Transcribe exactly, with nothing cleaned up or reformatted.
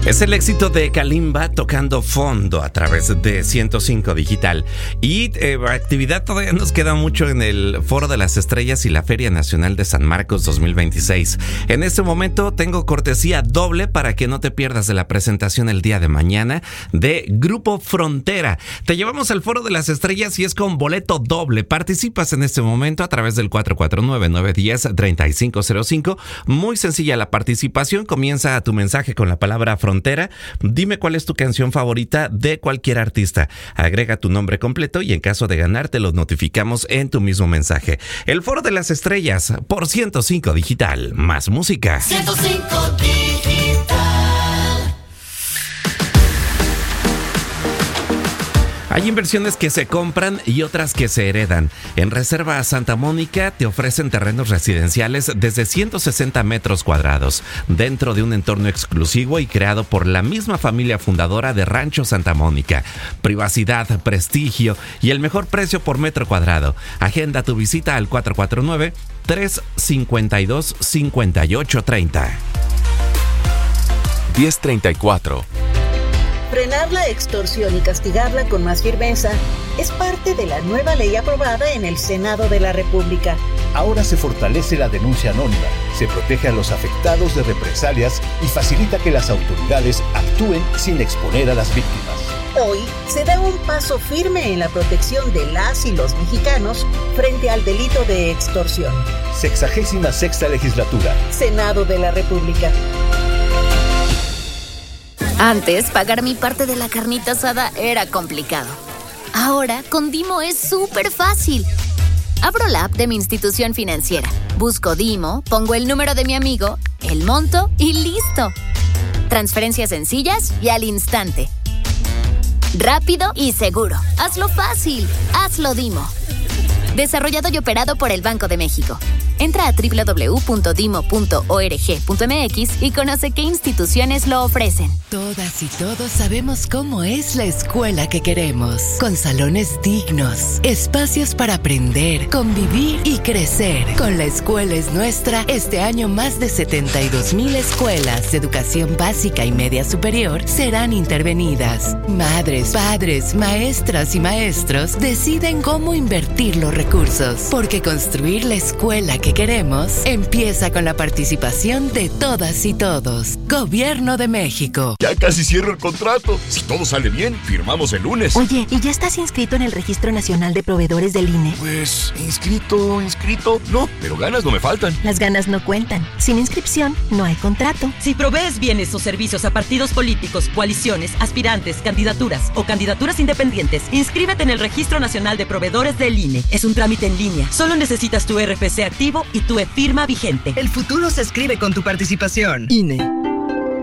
Es el éxito de Kalimba tocando fondo a través de ciento cinco Digital. Y eh, actividad todavía nos queda mucho en el Foro de las Estrellas y la Feria Nacional de San Marcos dos mil veintiséis. En este momento tengo cortesía doble para que no te pierdas de la presentación el día de mañana de Grupo Frontera. Te llevamos al Foro de las Estrellas y es con boleto doble. Participas en este momento a través del cuatro cuatro nueve, nueve uno cero, tres cinco cero cinco. Muy sencilla la participación. Comienza tu mensaje con la palabra Frontera. Dime cuál es tu canción favorita de cualquier artista. Agrega tu nombre completo y en caso de ganar te lo notificamos en tu mismo mensaje. El Foro de las Estrellas por ciento cinco Digital. Más música. ciento cinco Digital. Hay inversiones que se compran y otras que se heredan. En Reserva Santa Mónica te ofrecen terrenos residenciales desde ciento sesenta metros cuadrados, dentro de un entorno exclusivo y creado por la misma familia fundadora de Rancho Santa Mónica. Privacidad, prestigio y el mejor precio por metro cuadrado. Agenda tu visita al cuatro cuatro nueve, tres cinco dos, cinco ocho tres cero. diez treinta y cuatro. Frenar la extorsión y castigarla con más firmeza es parte de la nueva ley aprobada en el Senado de la República. Ahora se fortalece la denuncia anónima, se protege a los afectados de represalias y facilita que las autoridades actúen sin exponer a las víctimas. Hoy se da un paso firme en la protección de las y los mexicanos frente al delito de extorsión. Sexagésima sexta legislatura. Senado de la República. Antes, pagar mi parte de la carnita asada era complicado. Ahora, con Dimo es súper fácil. Abro la app de mi institución financiera, busco Dimo, pongo el número de mi amigo, el monto y listo. Transferencias sencillas y al instante. Rápido y seguro. Hazlo fácil. Hazlo Dimo. Desarrollado y operado por el Banco de México. Entra a doble u doble u doble u punto dimo punto org punto m x y conoce qué instituciones lo ofrecen. Todas y todos sabemos cómo es la escuela que queremos. Con salones dignos, espacios para aprender, convivir y crecer. Con La Escuela es Nuestra, este año más de setenta y dos mil escuelas de educación básica y media superior serán intervenidas. Madres, padres, maestras y maestros deciden cómo invertir los recursos. Porque construir la escuela que queremos empieza con la participación de todas y todos. Gobierno de México. Ya casi cierro el contrato. Si todo sale bien, firmamos el lunes. Oye, ¿y ya estás inscrito en el Registro Nacional de Proveedores del I N E? Pues, inscrito, inscrito, no, pero ganas no me faltan. Las ganas no cuentan. Sin inscripción, no hay contrato. Si provees bienes o servicios a partidos políticos, coaliciones, aspirantes, candidaturas o candidaturas independientes, inscríbete en el Registro Nacional de Proveedores del I N E. Es un trámite en línea. Solo necesitas tu R F C activo y tu e-firma vigente. El futuro se escribe con tu participación. I N E.